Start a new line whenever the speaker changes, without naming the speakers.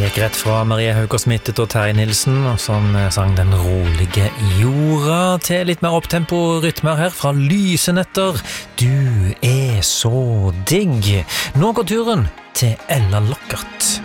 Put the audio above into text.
gikk rett fra Marie Hauger Smittet og Terje Nilsen, som sang Den rolige jorda, til litt mer opptempo rytmer her fra Lysenetter. Du er så digg. Nå går turen til Ella Lockert.